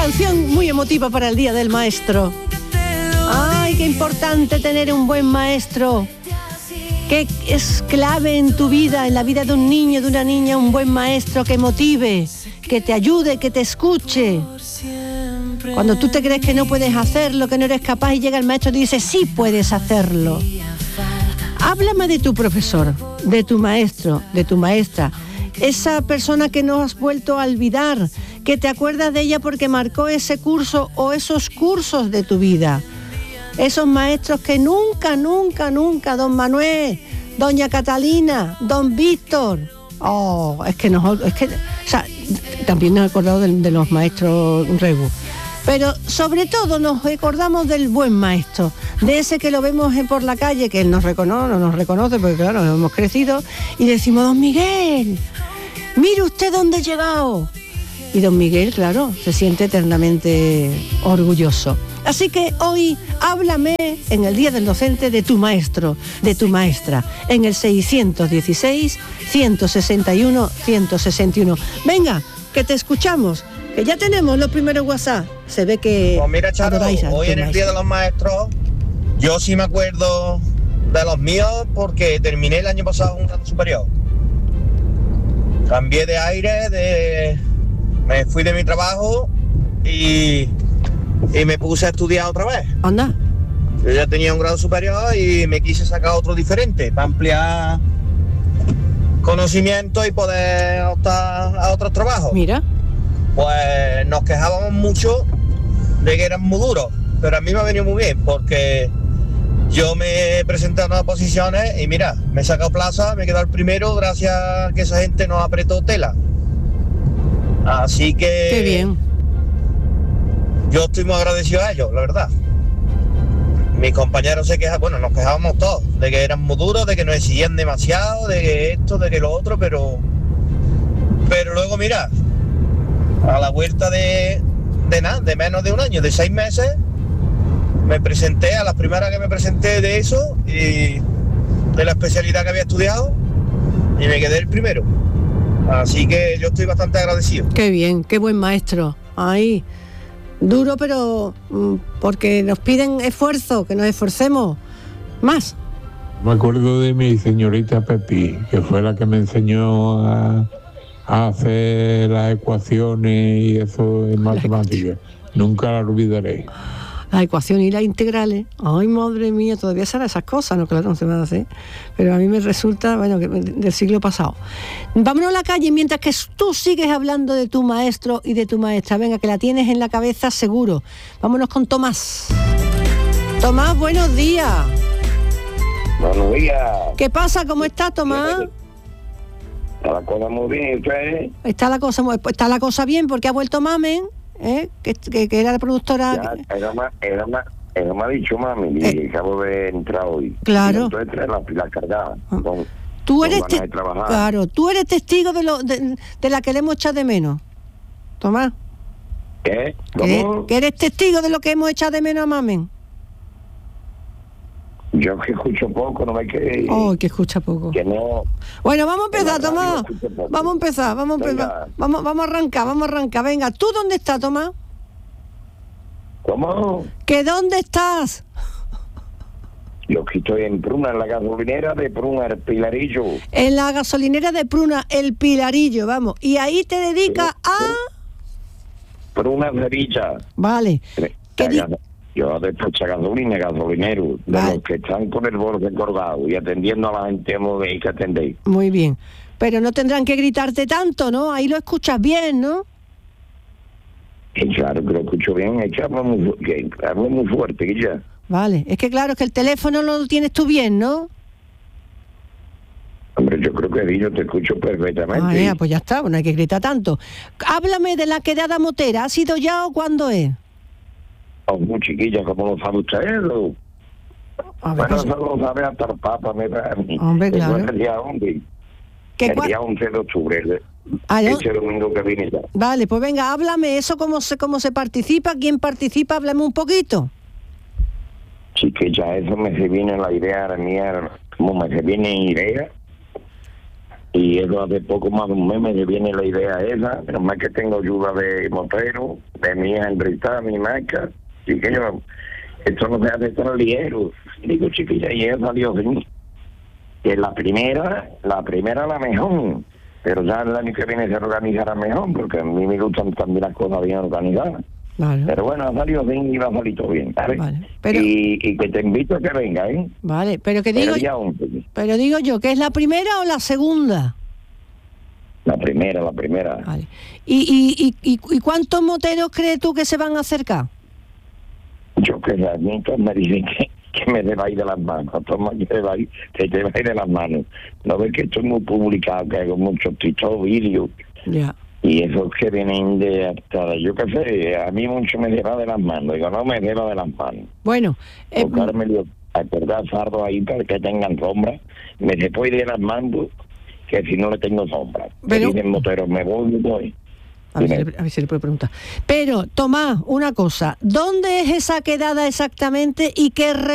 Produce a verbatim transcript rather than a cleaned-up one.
canción muy emotiva para el Día del Maestro. ¡Ay, qué importante tener un buen maestro! Que es clave en tu vida, en la vida de un niño, de una niña, un buen maestro que motive, que te ayude, que te escuche. Cuando tú te crees que no puedes hacerlo, que no eres capaz, y llega el maestro y te dice, sí puedes hacerlo. Háblame de tu profesor, de tu maestro, de tu maestra, esa persona que no has vuelto a olvidar, que te acuerdas de ella porque marcó ese curso o esos cursos de tu vida. Esos maestros que nunca, nunca, nunca, don Manuel, doña Catalina, don Víctor. Oh, es que nos, es que, o sea, también nos he acordado de, de los maestros Regu. Pero sobre todo nos acordamos del buen maestro, de ese que lo vemos por la calle, que él nos reconoce, no nos reconoce, porque claro, hemos crecido, y decimos, don Miguel, mire usted dónde he llegado. Y don Miguel, claro, se siente eternamente orgulloso. Así que hoy háblame en el Día del Docente de tu maestro, de tu maestra, en el seiscientos dieciséis, ciento sesenta y uno, ciento sesenta y uno. Venga, que te escuchamos, que ya tenemos los primeros WhatsApp. Se ve que... Pues mira, Charo, hoy en el Día de los Maestros, yo sí me acuerdo de los míos porque terminé el año pasado un grado superior. Cambié de aire, de... me fui de mi trabajo y... y me puse a estudiar otra vez. Anda. Yo ya tenía un grado superior y me quise sacar otro diferente para ampliar conocimiento y poder optar a otros trabajos. Mira. Pues nos quejábamos mucho de que eran muy duros, pero a mí me ha venido muy bien porque yo me he presentado a posiciones y mira, me he sacado plaza, me he quedado el primero gracias a que esa gente nos apretó tela. Así que... Qué bien. Yo estoy muy agradecido a ellos, la verdad. Mis compañeros se quejan, bueno, nos quejábamos todos, de que eran muy duros, de que nos exigían demasiado, de que esto, de que lo otro, pero... Pero luego, mira, a la vuelta de, de nada, de menos de un año, de seis meses, me presenté, a las primeras que me presenté de eso, y de la especialidad que había estudiado, y me quedé el primero. Así que yo estoy bastante agradecido. Qué bien, qué buen maestro. Ahí... Duro, pero porque nos piden esfuerzo, que nos esforcemos más. Me acuerdo de mi señorita Pepi, que fue la que me enseñó a, a hacer las ecuaciones y eso en matemáticas. Nunca la olvidaré. Las ecuaciones y las integrales. Ay, madre mía, todavía se harán esas cosas, no, claro, no se van a hacer. Pero a mí me resulta, bueno, que del siglo pasado. Vámonos a la calle mientras que tú sigues hablando de tu maestro y de tu maestra. Venga, que la tienes en la cabeza seguro. Vámonos con Tomás. Tomás, buenos días. Buenos días. ¿Qué pasa? ¿Cómo estás, Tomás? Está la cosa muy bien, ¿usted? Está la cosa, está la cosa bien porque ha vuelto Mamen. ¿Eh? Que, que, que era la productora. Ya, era más, era más, era más dicho mami, eh, y acabo de entrar hoy. Claro. Entonces trae la pila cargada. Con, tú eres te- claro, tú eres testigo de lo de, de la que le hemos echado de menos. Tomás. ¿Qué? ¿Cómo? Que eres testigo de lo que hemos echado de menos a Mamen. Yo que escucho poco, no me que. Oh, que escucha poco. Que no. Bueno, vamos a empezar, Tomás. Vamos a empezar, vamos a empezar. Vamos, vamos a arrancar, vamos a arrancar. Venga, ¿tú dónde estás, Tomás? ¿Cómo? ¿Que dónde estás? Yo que estoy en Pruna, en la gasolinera de Pruna, el Pilarillo. En la gasolinera de Pruna, el Pilarillo, vamos. Y ahí te dedicas a... Pruna Sevilla. Vale. ¿Qué di- Yo después de gasolina, gasolinero, de vale. Los que están con el borde colgado y atendiendo a la gente como veis que atendéis. Muy bien. Pero no tendrán que gritarte tanto, ¿no? Ahí lo escuchas bien, ¿no? Y claro que lo escucho bien, es que hablo muy, que hablo muy fuerte, que ya. Vale. Es que claro, es que el teléfono lo tienes tú bien, ¿no? Hombre, yo creo que yo te escucho perfectamente. Ah, ya, pues ya está, no hay que gritar tanto. Háblame de la quedada motera. ¿Ha sido ya o cuándo es? Oh, muy chiquilla, como lo sabe usted, ¿no? A ver, bueno, pues... eso lo sabe hasta el Papa, me da a mí. Hombre, claro. El día once. ¿Qué El cua... día once de octubre. Ah, ¿no? Ese domingo que viene ya. Vale, pues venga, háblame eso, cómo se, cómo se participa, quién participa, háblame un poquito. Sí, que ya eso me se viene la idea, mía, como me se viene idea. Y eso hace poco más de un mes me viene la idea esa, pero más que tengo ayuda de motero, de mi hija Enrita, mi marca, y que yo, esto no se hace tan ligero. Digo, chiquilla, y ella salió bien. Que la primera, la primera la mejor, pero ya el año que viene se organizará mejor, porque a mí me gustan también las cosas bien organizadas. Vale. Pero bueno, ha salido bien y va a salir todo bien, ¿sabes? Vale, pero- y, y que te invito a que venga, ¿eh? Vale, pero que Pero digo, ya once. pero digo yo, ¿que es la primera o la segunda? La primera, la primera. Vale. ¿Y, y, y, y, y cuántos moteros crees tú que se van a acercar? Yo que a mí todos me dicen que, que me deba ir de las manos, todos me deba ir, que te va a ir de las manos. No ves que esto es muy publicado, que hago muchos TikTok, vídeos, Ya. y esos que vienen de hasta, yo qué sé, a mí mucho me deba de las manos, digo, no me deba de las manos. Bueno, eh, Buscarme, acordar fardo ahí para que tengan sombra, me se puede ir de las manos, que si no le tengo sombra. Pero- Me dicen moteros, me voy, me voy. a ver, si Dime. le, a ver si le puedo preguntar. Pero, Tomás, una cosa, ¿dónde es esa quedada exactamente y qué